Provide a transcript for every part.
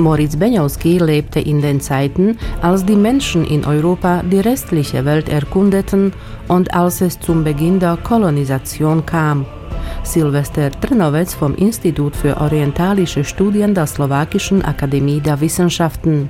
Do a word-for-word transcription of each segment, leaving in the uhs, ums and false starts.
Moritz Benjowski lebte in den Zeiten, als die Menschen in Europa die restliche Welt erkundeten und als es zum Beginn der Kolonisation kam. Silvester Trnovec vom Institut für orientalische Studien der Slowakischen Akademie der Wissenschaften.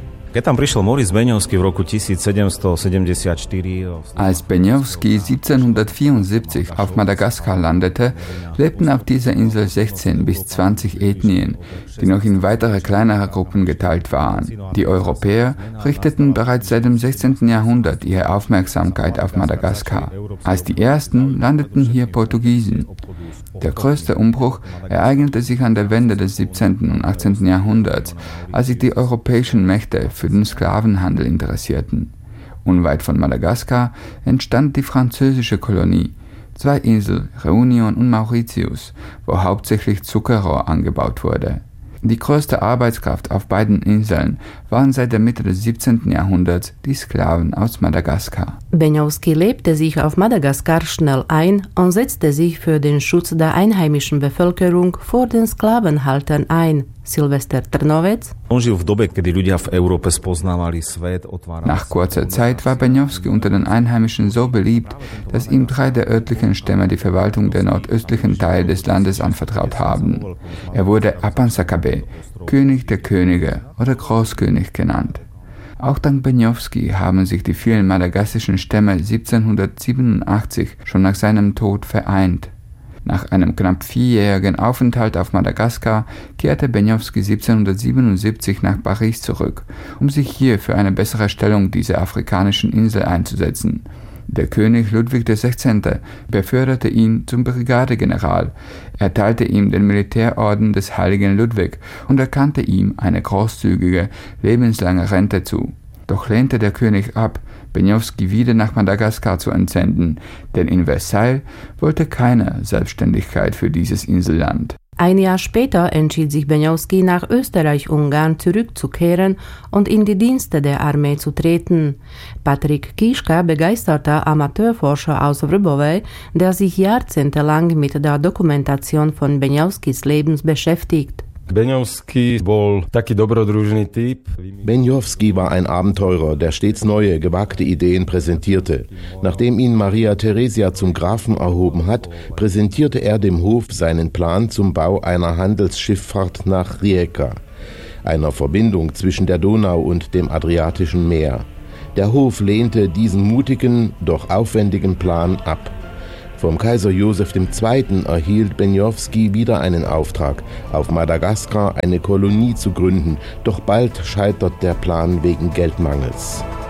Als Benjowski siebzehnhundertvierundsiebzig auf Madagaskar landete, lebten auf dieser Insel sechzehn bis zwanzig Ethnien, die noch in weitere kleinere Gruppen geteilt waren. Die Europäer richteten bereits seit dem sechzehnten Jahrhundert ihre Aufmerksamkeit auf Madagaskar. Als die ersten landeten hier Portugiesen. Der größte Umbruch ereignete sich an der Wende des siebzehnten und achtzehnten Jahrhunderts, als sich die europäischen Mächte für den Sklavenhandel interessierten. Unweit von Madagaskar entstand die französische Kolonie, zwei Inseln, Reunion und Mauritius, wo hauptsächlich Zuckerrohr angebaut wurde. Die größte Arbeitskraft auf beiden Inseln waren seit der Mitte des siebzehnten Jahrhunderts die Sklaven aus Madagaskar. Benjowski lebte sich auf Madagaskar schnell ein und setzte sich für den Schutz der einheimischen Bevölkerung vor den Sklavenhaltern ein. Silvester Trnovec. Nach kurzer Zeit war Benjowski unter den Einheimischen so beliebt, dass ihm drei der örtlichen Stämme die Verwaltung der nordöstlichen Teile des Landes anvertraut haben. Er wurde Apansakabe, König der Könige oder Großkönig genannt. Auch dank Benjowski haben sich die vielen madagassischen Stämme siebzehnhundertsiebenundachtzig schon nach seinem Tod vereint. Nach einem knapp vierjährigen Aufenthalt auf Madagaskar kehrte Benjowski siebzehnhundertsiebenundsiebzig nach Paris zurück, um sich hier für eine bessere Stellung dieser afrikanischen Insel einzusetzen. Der König Ludwig der Sechzehnte beförderte ihn zum Brigadegeneral, erteilte ihm den Militärorden des Heiligen Ludwig und erkannte ihm eine großzügige, lebenslange Rente zu. Doch lehnte der König ab, Benjowski wieder nach Madagaskar zu entsenden, denn in Versailles wollte keiner Selbstständigkeit für dieses Inselland. Ein Jahr später entschied sich Benjowski, nach Österreich-Ungarn zurückzukehren und in die Dienste der Armee zu treten. Patrik Kiška, begeisterter Amateurforscher aus Vrbové, der sich jahrzehntelang mit der Dokumentation von Benjowskis Lebens beschäftigt. Benjowski war ein Abenteurer, der stets neue, gewagte Ideen präsentierte. Nachdem ihn Maria Theresia zum Grafen erhoben hat, präsentierte er dem Hof seinen Plan zum Bau einer Handelsschifffahrt nach Rijeka, einer Verbindung zwischen der Donau und dem Adriatischen Meer. Der Hof lehnte diesen mutigen, doch aufwendigen Plan ab. Vom Kaiser Josef der Zweite erhielt Benjowski wieder einen Auftrag, auf Madagaskar eine Kolonie zu gründen, doch bald scheitert der Plan wegen Geldmangels.